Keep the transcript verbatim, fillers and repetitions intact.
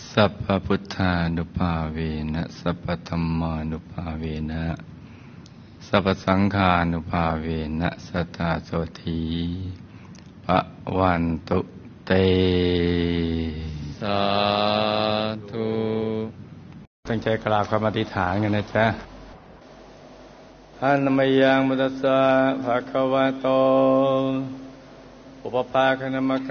สัพพพุทธานุภาเวนะสัพพธัมมานุภาเวนะสัพพสังฆานุภาเวนะสัทธาโสธีภวันตุเตสาธุตั้งใจกราบคำอธิษฐานกันนะจ๊ะอะนะมะยังมุตัสสะภะคะวะโตอุปปาคนะมะก